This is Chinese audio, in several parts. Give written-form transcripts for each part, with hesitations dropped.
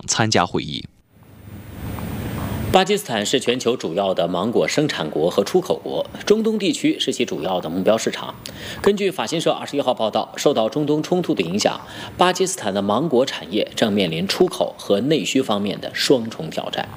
参加会议。 巴基斯坦是全球主要的芒果生产国和出口国，中东地区是其主要的目标市场。根据法新社21号报道，受到中东冲突的影响，巴基斯坦的芒果产业正面临出口和内需方面的双重挑战。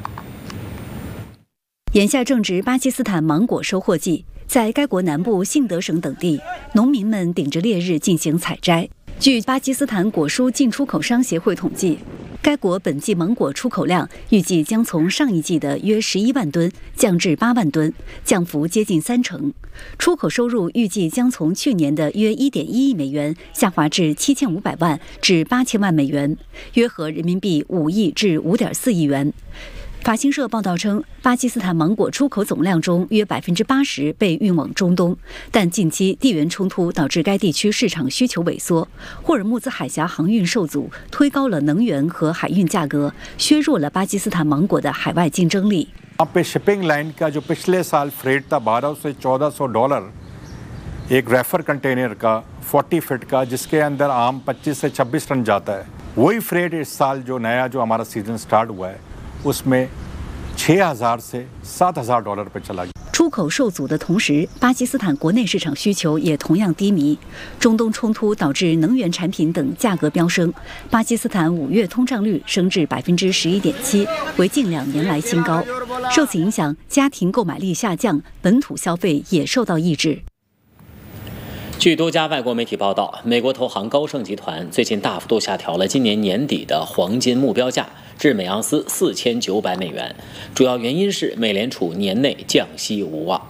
眼下正值巴基斯坦芒果收获季，在该国南部信德省等地，农民们顶着烈日进行采摘。据巴基斯坦果蔬进出口商协会统计，该国本季芒果出口量预计将从上一季的约11万吨降至8万吨，降幅接近30%。出口收入预计将从去年的约1.1亿美元下滑至7500万至8000万美元，约合人民币5亿至5.4亿元。法新社报道称，巴基斯坦芒果出口总量中约80%被运往中东，但近期地缘冲突导致该地区市场需求萎缩，霍尔木兹海峡航运受阻，推高了能源和海运价格，削弱了巴基斯坦芒果的海外竞争力。 यहाँ पे shipping line का जो पिछले साल फ्रेट था $1200 से $1400 एक रेफर कंटेनर का 40 फीट का, जिसके अंदर आम 25 से 26 टन जाता है, वही फ्रेट इस साल जो नया जो हमारा सीजन स्टार्ट हुआ है उसमें $6000 से $7000 पे चला गया。 出口受阻的同时，巴基斯坦国内市场需求也同样低迷。中东冲突导致能源产品等价格飙升，巴基斯坦5月通胀率升至11.7%，为近2年来新高。受此影响，家庭购买力下降，本土消费也受到抑制。 据多家外国媒体报道，美国投行高盛集团最近大幅度下调了今年年底的黄金目标价至每盎司4900美元，主要原因是美联储年内降息无望。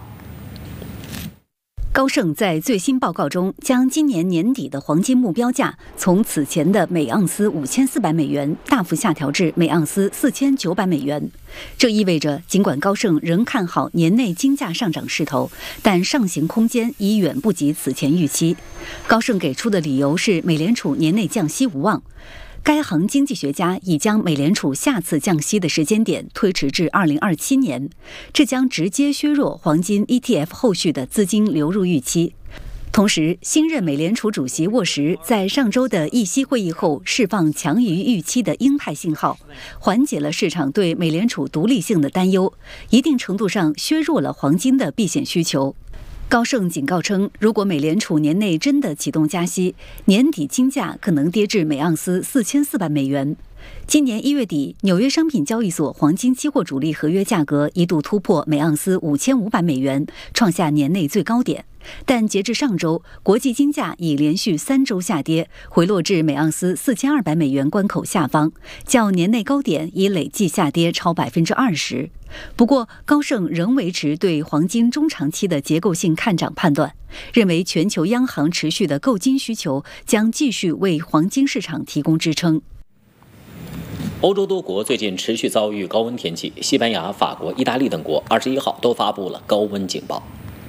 高盛在最新报告中将今年年底的黄金目标价从此前的每盎司5400美元大幅下调至每盎司4900美元。这意味着，尽管高盛仍看好年内金价上涨势头，但上行空间已远不及此前预期。高盛给出的理由是美联储年内降息无望。该行经济学家已将美联储下次降息的时间点推迟至2027年，这将直接削弱黄金 ETF 后续的资金流入预期。同时，新任美联储主席沃什在上周的议息会议后释放强于预期的鹰派信号，缓解了市场对美联储独立性的担忧，一定程度上削弱了黄金的避险需求。高盛警告称，如果美联储年内真的启动加息，年底金价可能跌至每盎司4400美元。今年1月底，纽约商品交易所黄金期货主力合约价格一度突破每盎司5500美元，创下年内最高点。但截至上周，国际金价已连续3周下跌，回落至每盎司4200美元关口下方，较年内高点已累计下跌超20%。不过，高盛仍维持对黄金中长期的结构性看涨判断，认为全球央行持续的购金需求将继续为黄金市场提供支撑。 欧洲多国最近持续遭遇高温天气，西班牙、法国、意大利等国21号都发布了高温警报。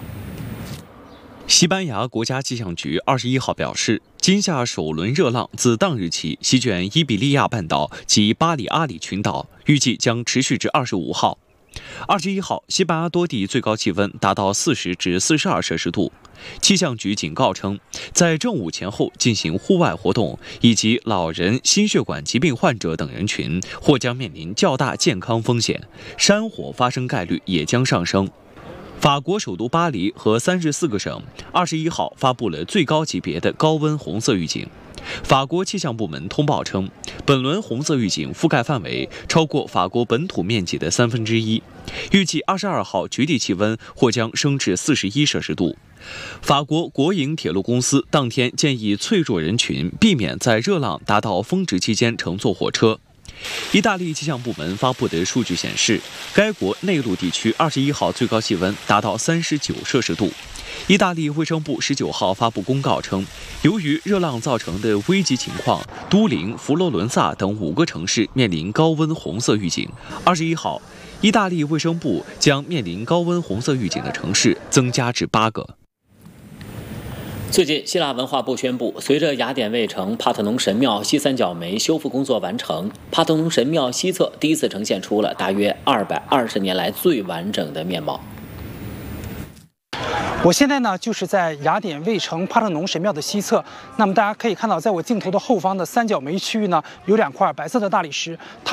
西班牙国家气象局21号表示，今夏首轮热浪自当日起席卷伊比利亚半岛及巴里阿里群岛，预计将持续至25号。21号，西班牙多地最高气温达到40至42摄氏度。气象局警告称，在正午前后进行户外活动以及老人、心血管疾病患者等人群或将面临较大健康风险，山火发生概率也将上升。法国首都巴黎和34个省21号发布了最高级别的高温红色预警。法国气象部门通报称，本轮红色预警覆盖范围超过法国本土面积的1/3，预计22号局地气温或将升至41摄氏度。法国国营铁路公司当天建议脆弱人群避免在热浪达到峰值期间乘坐火车。意大利气象部门发布的数据显示，该国内陆地区21号最高气温达到39摄氏度。意大利卫生部19号发布公告称，由于热浪造成的危急情况，都灵、佛罗伦萨等5个城市面临高温红色预警。21号，意大利卫生部将面临高温红色预警的城市增加至8个。 最近，希腊文化部宣布，随着雅典卫城帕特农神庙西三角梅修复工作完成，帕特农神庙西侧第一次呈现出了大约220年来最完整的面貌。 我现在呢，就是在雅典卫城帕特农神庙的西侧。那么大家可以看到，在我镜头的后方的三角梅区域呢，有2块白色的大理石。